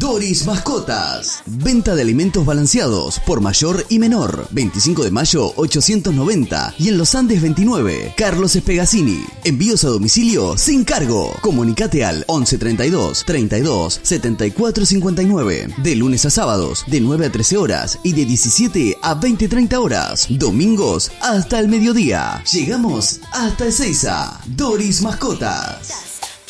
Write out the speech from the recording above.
Doris Mascotas. Venta de alimentos balanceados por mayor y menor. 25 de mayo 890 y en Los Andes 29. Carlos Espegazzini. Envíos a domicilio sin cargo. Comunicate al 11 32 32 74 59. De lunes a sábados de 9 a 13 horas y de 17 a 20-30 horas. Domingos hasta el mediodía. Llegamos hasta Ezeiza. Doris Mascotas.